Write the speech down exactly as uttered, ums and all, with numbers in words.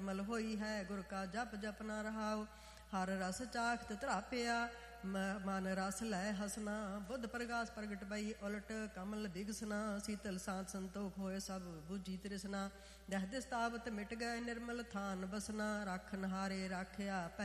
ਨਿਰਮਲ ਹੋਈ ਹੈ। ਗੁਰ ਕਾ ਜਪ ਜਪ ਨਾ ਰਹਾਓ। ਹਰ ਰਸ ਚਾਖਤ ਧਰਾਪਿਆ, ਮਨ ਰਸ ਲੈ ਹਸਨਾ। ਬੁੱਧ ਪ੍ਰਗਾਸ ਪ੍ਰਗਟ ਪਈ ਉਲਟ, ਕਮਲ ਬਿਗਸਨਾ। ਸੀਤਲ ਸਾਤ ਸੰਤੋਖ ਹੋਏ ਸਭ ਬੁਝੀ ਤ੍ਰਿਸ਼ਨਾ। ਦਹ ਦਿਸ ਤਾਵਤ ਮਿਟ ਗਏ ਨਿਰਮਲ ਥਾਨ ਬਸਨਾ। ਰਾਖਨ ਹਾਰੇ ਰਾਖਿਆ